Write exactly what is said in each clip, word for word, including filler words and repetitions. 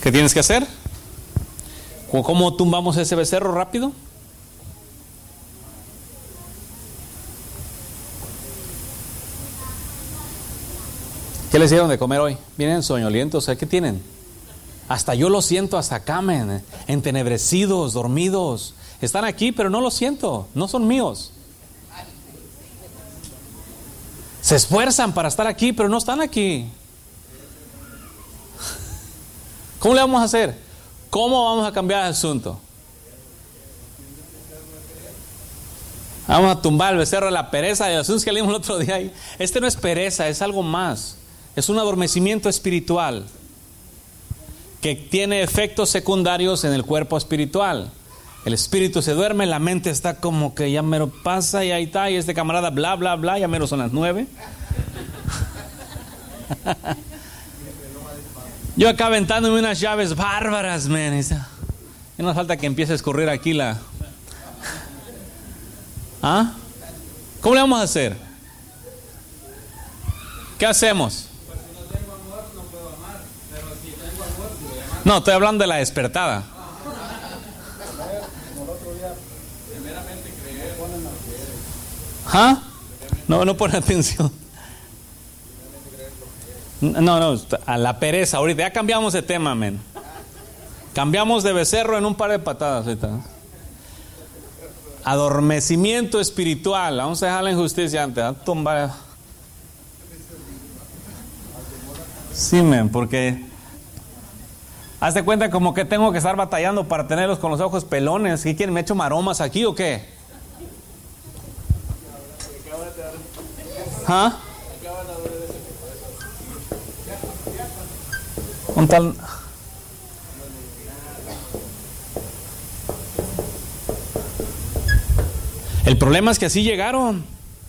¿Qué tienes que hacer? ¿Cómo tumbamos ese becerro rápido? ¿Qué les dieron de comer hoy? Vienen soñolientos, ¿qué tienen? Hasta yo lo siento hasta acá, men, entenebrecidos, dormidos. Están aquí, pero no lo siento, no son míos. Se esfuerzan para estar aquí, pero no están aquí. ¿Cómo le vamos a hacer? ¿Cómo vamos a cambiar el asunto? Vamos a tumbar el becerro de la pereza de Jesús que leímos el otro día ahí. Este no es pereza, es algo más. Es un adormecimiento espiritual que tiene efectos secundarios en el cuerpo espiritual. El espíritu se duerme, la mente está como que ya mero pasa y ahí está, y este camarada bla bla bla, ya mero son las nueve. Yo acá aventándome unas llaves bárbaras, man. Y no falta que empiece a escurrir aquí la... ¿Ah? ¿Cómo le vamos a hacer? ¿Qué hacemos? No, estoy hablando de la despertada. ¿Ah? No, no pone atención. No, no, a la pereza. Ahorita ya cambiamos de tema, men. Cambiamos de becerro en un par de patadas. Ahorita. Adormecimiento espiritual. Vamos a dejar la injusticia antes. A tumbar. Sí, men, porque hazte cuenta como que tengo que estar batallando para tenerlos con los ojos pelones. ¿Qué quieren? ¿Me echo maromas aquí o qué? ¿Ah? Un tal... El problema es que así llegaron.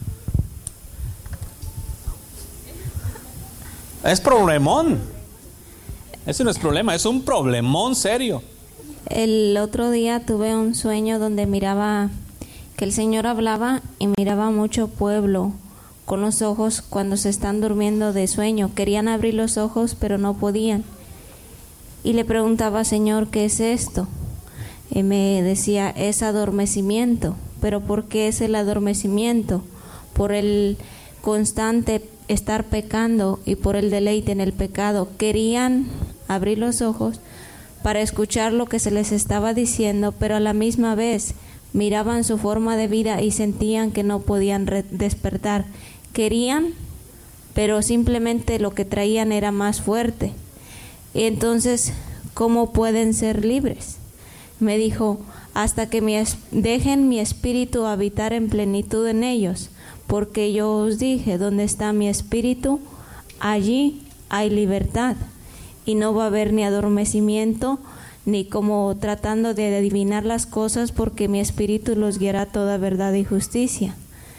Es problemón. Ese no es problema, es un problemón serio. El otro día tuve un sueño donde miraba que el Señor hablaba y miraba mucho pueblo con los ojos cuando se están durmiendo de sueño. Querían abrir los ojos pero no podían. Y le preguntaba, Señor, ¿qué es esto? Y me decía, es adormecimiento. ¿Pero por qué es el adormecimiento? Por el constante estar pecando y por el deleite en el pecado. Querían abrir los ojos para escuchar lo que se les estaba diciendo, pero a la misma vez miraban su forma de vida y sentían que no podían re- despertar. Querían, pero simplemente lo que traían era más fuerte. Y entonces, ¿cómo pueden ser libres? Me dijo, hasta que mi es- dejen mi espíritu habitar en plenitud en ellos, porque yo os dije, donde está mi espíritu, allí hay libertad, y no va a haber ni adormecimiento, ni como tratando de adivinar las cosas, porque mi espíritu los guiará a toda verdad y justicia.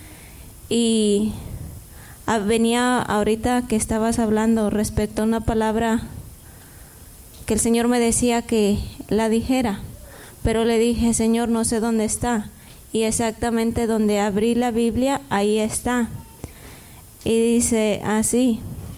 Y ah, venía ahorita que estabas hablando respecto a una palabra que el Señor me decía que la dijera, pero le dije, Señor, no sé dónde está. Y exactamente donde abrí la Biblia, ahí está. Y dice así,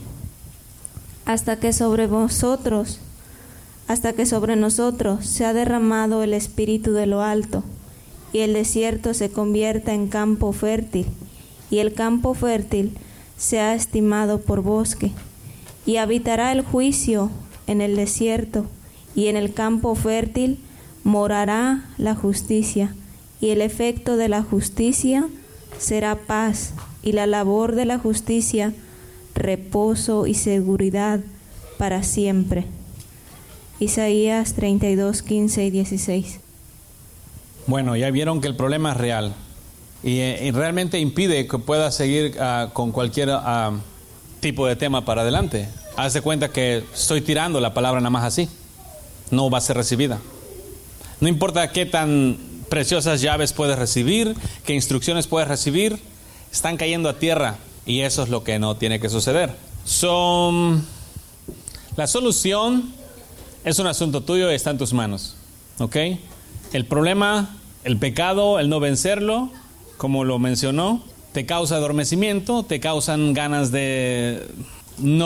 hasta que sobre vosotros, hasta que sobre nosotros se ha derramado el Espíritu de lo alto, y el desierto se convierta en campo fértil, y el campo fértil sea estimado por bosque, y habitará el juicio en el desierto, y en el campo fértil morará la justicia, y el efecto de la justicia será paz, y la labor de la justicia reposo y seguridad para siempre. Isaías treinta y dos, quince y dieciséis. Bueno, ya vieron que el problema es real y, y realmente impide que pueda seguir uh, con cualquier uh, tipo de tema para adelante. Haz de cuenta que estoy tirando la palabra nada más así, no va a ser recibida. No importa qué tan preciosas llaves puedes recibir, qué instrucciones puedes recibir, están cayendo a tierra, y eso es lo que no tiene que suceder. So, la solución es un asunto tuyo y está en tus manos, ¿ok? El problema, el pecado, el no vencerlo, como lo mencionó, te causa adormecimiento, te causan ganas de no